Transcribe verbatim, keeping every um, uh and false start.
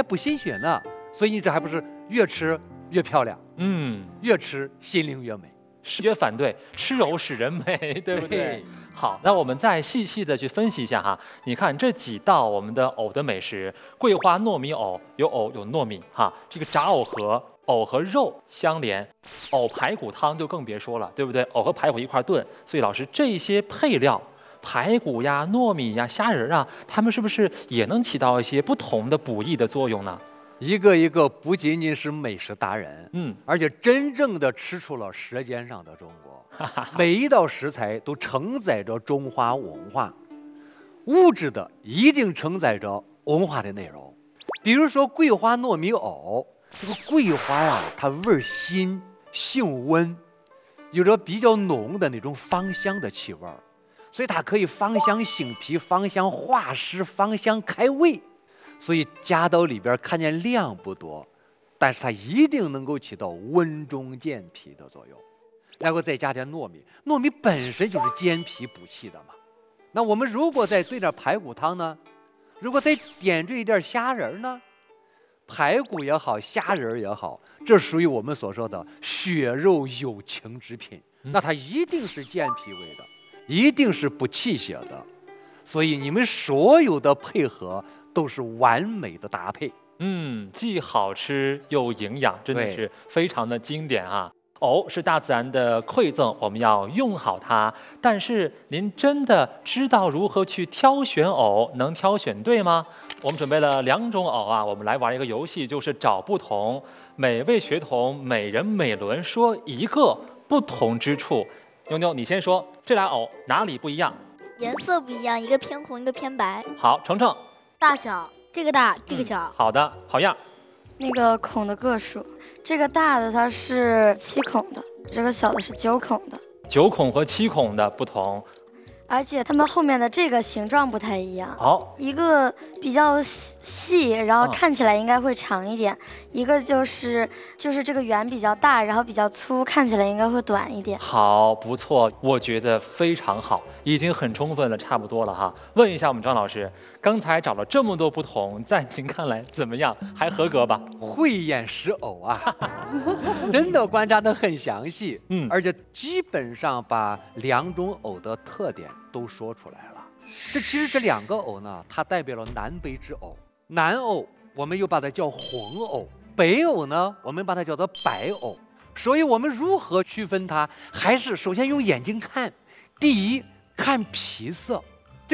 补心血呢。所以你这还不是越吃越漂亮？ 嗯， 越吃心灵越美。 视觉反对，吃藕使人美，对不对？对，好，那我们再细细的去分析一下哈。你看这几道我们的藕的美食，桂花糯米藕，有藕有糯米哈。这个炸藕盒，藕和肉相连，藕排骨汤就更别说了，对不对？藕和排骨一块炖，所以老师这些配料，排骨呀、糯米呀、虾仁啊，它们是不是也能起到一些不同的补益的作用呢？ 一个一个不仅仅是美食达人， 嗯， 而且真正的吃出了舌尖上的中国。每一道食材都承载着中华文化，物质的一定承载着文化的内容。比如说桂花糯米藕，这个桂花呀，它味儿辛，性温，有着比较浓的那种芳香的气味儿，所以它可以芳香醒脾、芳香化湿、芳香开胃。所以加到里边，看见量不多，但是它一定能够起到温中健脾的作用。然后再加点糯米，糯米本身就是健脾补气的嘛。那我们如果再兑点排骨汤呢？如果再点缀一点虾仁呢？排骨也好，虾仁也好，这属于我们所说的血肉有情之品，那它一定是健脾胃的，一定是补气血的。所以你们所有的配合都是完美的搭配， 嗯，既好吃又营养，真的是非常的经典啊！藕是大自然的馈赠，我们要用好它。但是您真的知道如何去挑选藕，能挑选对吗？我们准备了两种藕啊，我们来玩一个游戏，就是找不同。每位学童每人每轮说一个不同之处。妞妞，你先说，这俩藕哪里不一样？ 颜色不一样，一个偏红，一个偏白。 好，程程。 大小，这个大，这个小。 嗯、好的，好样。 那个孔的个数，这个大的它是七孔的，这个小的是九孔的。 九孔和七孔的不同， 而且它们后面的这个形状不太一样。 好， 一个比较细，然后看起来应该会长一点；嗯、一个就是就是这个圆比较大，然后比较粗，看起来应该会短一点。 好，不错，我觉得非常好，已经很充分了，差不多了哈。问一下我们张老师，刚才找了这么多不同，在您看来怎么样？还合格吧？ 慧眼识藕啊，真的观察得很详细，嗯，而且基本上把两种藕的特点都说出来了。这其实这两个藕呢，它代表了南北之藕。南藕我们又把它叫红藕，北藕呢我们把它叫做白藕。所以我们如何区分它？还是首先用眼睛看。第一，看皮色，